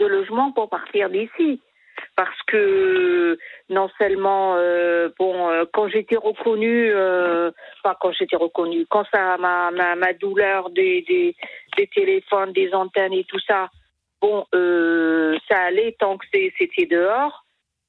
de logement pour partir d'ici. Parce que non seulement quand j'étais reconnue, quand ça ma douleur des téléphones, des antennes et tout ça, ça allait tant que c'était dehors.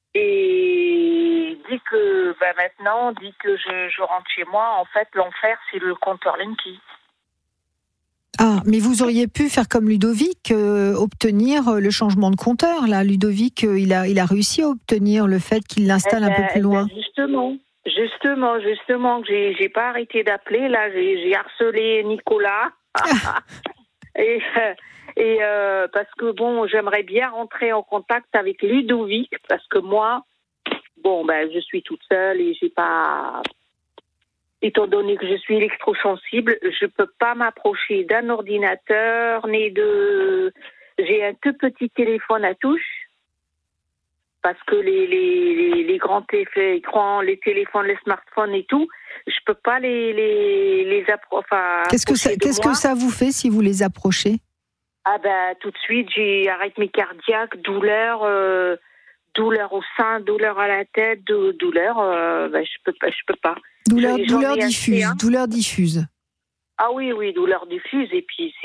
Et dès que je rentre chez moi, en fait l'enfer c'est le compteur Linky. Ah, mais vous auriez pu faire comme Ludovic, obtenir le changement de compteur. Là, Ludovic, il a réussi à obtenir le fait qu'il l'installe un peu plus loin. Justement, que j'ai pas arrêté d'appeler. Là, j'ai harcelé Nicolas. et parce que j'aimerais bien rentrer en contact avec Ludovic parce que moi, je suis toute seule et j'ai pas. Étant donné que je suis électrosensible, je peux pas m'approcher d'un ordinateur j'ai un tout petit téléphone à touche parce que les grands écrans, les téléphones, les smartphones et tout, je peux pas les approcher. Qu'est-ce que ça vous fait si vous les approchez? Tout de suite j'ai arythmie cardiaque, douleur au sein, douleur à la tête, douleur. Je peux pas. Douleur diffuse. Douleur diffuse. Ah oui, douleur diffuse. Et puis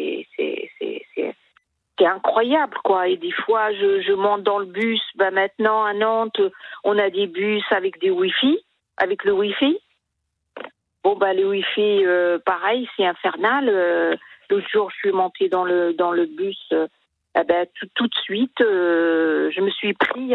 c'est incroyable, quoi. Et des fois, je monte dans le bus. Maintenant, à Nantes, on a des bus avec des Wi-Fi, avec le Wi-Fi. Le Wi-Fi, pareil, c'est infernal. L'autre jour, je suis montée dans le bus. Tout de suite, je me suis pris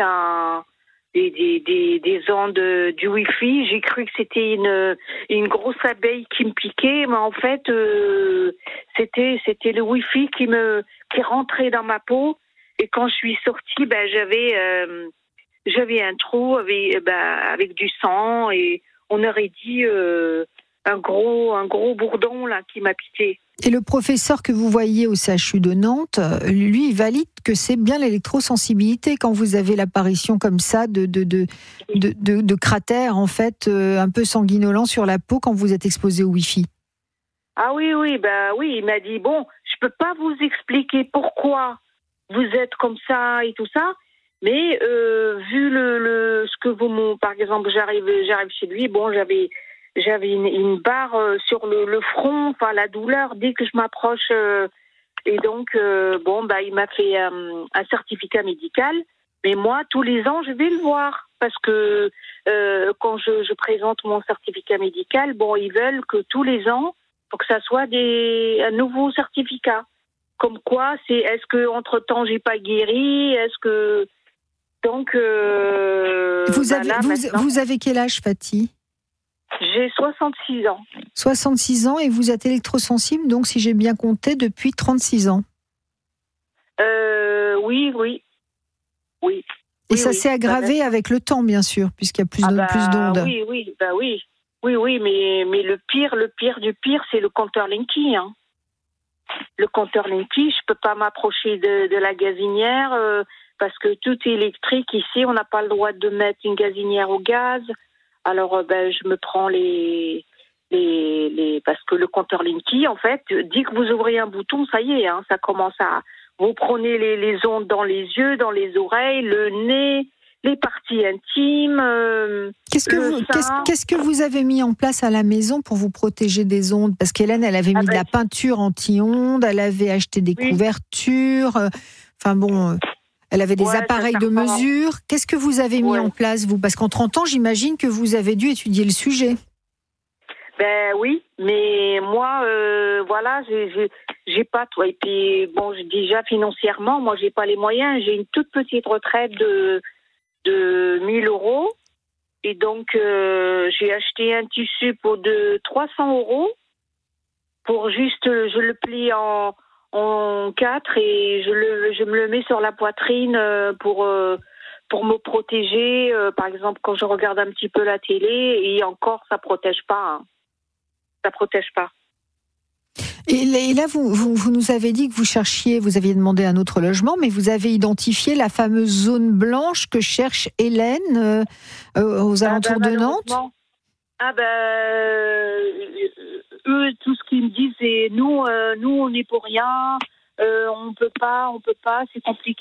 des ondes du Wi-Fi. J'ai cru que c'était une grosse abeille qui me piquait, mais en fait, c'était le Wi-Fi qui rentrait dans ma peau. Et quand je suis sortie, j'avais un trou avec du sang et on aurait dit un gros bourdon là qui m'a piqué. Et le professeur que vous voyez au CHU de Nantes, lui, il valide que c'est bien l'électrosensibilité quand vous avez l'apparition comme ça de cratères en fait un peu sanguinolents sur la peau quand vous êtes exposé au Wi-Fi. Ah oui, il m'a dit je peux pas vous expliquer pourquoi vous êtes comme ça et tout ça, mais vu ce que vous par exemple, j'arrive chez lui, j'avais une barre sur le front, enfin la douleur dès que je m'approche. Et donc, il m'a fait un certificat médical. Mais moi, tous les ans, je vais le voir. Parce que quand je présente mon certificat médical, ils veulent que tous les ans, pour que ça soit un nouveau certificat. Comme quoi, est-ce que entre-temps, j'ai pas guéri? Est-ce que... Donc... vous avez quel âge, Fatih? J'ai 66 ans. 66 ans et vous êtes électrosensible, donc si j'ai bien compté, depuis 36 ans. Oui. Et ça s'est aggravé avec le temps, bien sûr, puisqu'il y a plus d'ondes. Oui, mais le pire du pire, c'est le compteur Linky. Hein. Le compteur Linky, je peux pas m'approcher de la gazinière parce que tout est électrique ici. On n'a pas le droit de mettre une gazinière au gaz. Alors, je me prends parce que le compteur Linky, en fait, dès que vous ouvrez un bouton, ça y est, hein, ça commence à... Vous prenez les ondes dans les yeux, dans les oreilles, le nez, les parties intimes. Qu'est-ce que vous avez mis en place à la maison pour vous protéger des ondes? Parce qu'Hélène, elle avait mis de la peinture anti-ondes, elle avait acheté des couvertures. Elle avait des appareils de mesure. Qu'est-ce que vous avez mis en place, vous? Parce qu'en 30 ans, j'imagine que vous avez dû étudier le sujet. Oui, mais moi, j'ai pas toi. Et puis, déjà financièrement, moi, j'ai pas les moyens. J'ai une toute petite retraite de 1 000 €. Et donc, j'ai acheté un tissu pour 300 € pour juste, je le plie en 4 et je me le mets sur la poitrine pour me protéger. Par exemple, quand je regarde un petit peu la télé, et encore, ça protège pas. Hein. Ça protège pas. Et là, vous nous avez dit que vous aviez demandé un autre logement, mais vous avez identifié la fameuse zone blanche que cherche Hélène aux alentours de Nantes. Eux, tout ce qu'ils me disent, c'est nous, on n'est pour rien, on peut pas, c'est compliqué.